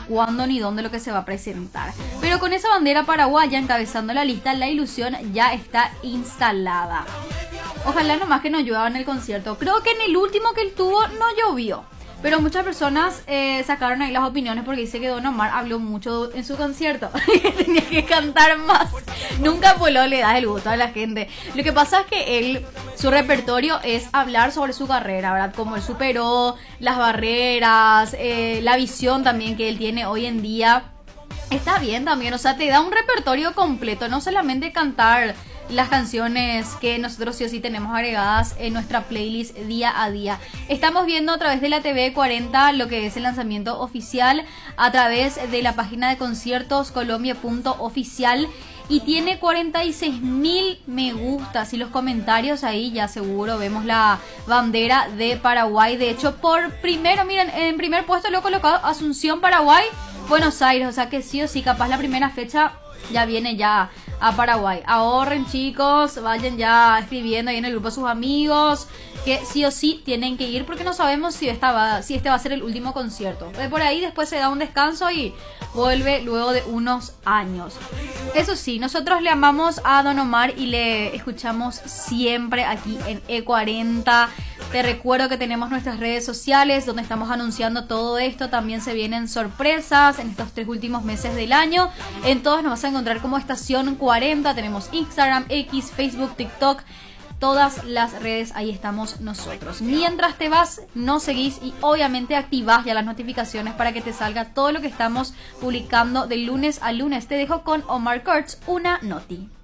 cuándo ni dónde lo que se va a presentar. Pero con esa bandera paraguaya encabezando la lista, la ilusión ya está instalada. Ojalá nomás que no llueva en el concierto. Creo que en el último que él tuvo no llovió. Pero muchas personas sacaron ahí las opiniones porque dice que Don Omar habló mucho en su concierto. Que tenía que cantar más. Nunca Polo le da el gusto a la gente. Lo que pasa es que él, su repertorio es hablar sobre su carrera, ¿verdad? Cómo él superó las barreras, la visión también que él tiene hoy en día. Está bien también, o sea, te da un repertorio completo, no solamente cantar las canciones que nosotros sí o sí tenemos agregadas en nuestra playlist día a día. Estamos viendo a través de la TV 40 lo que es el lanzamiento oficial a través de la página de conciertos colombia.oficial y tiene 46.000 me gustas y los comentarios ahí ya seguro vemos la bandera de Paraguay. De hecho, miren, en primer puesto lo he colocado Asunción, Paraguay, Buenos Aires, o sea que sí o sí, capaz la primera fecha ya viene ya a Paraguay. Ahorren, chicos, vayan ya escribiendo ahí en el grupo a sus amigos que sí o sí tienen que ir porque no sabemos si este va a ser el último concierto. Por ahí después se da un descanso y vuelve luego de unos años. Eso sí, nosotros le amamos a Don Omar y le escuchamos siempre aquí en E40. Te recuerdo que tenemos nuestras redes sociales donde estamos anunciando todo esto. También se vienen sorpresas en estos 3 últimos meses del año. En todos nos vas a encontrar como Estación 40. Tenemos Instagram, X, Facebook, TikTok. Todas las redes, ahí estamos nosotros. Mientras te vas, nos seguís y obviamente activás ya las notificaciones para que te salga todo lo que estamos publicando de lunes a lunes. Te dejo con Omar Kurtz, una noti.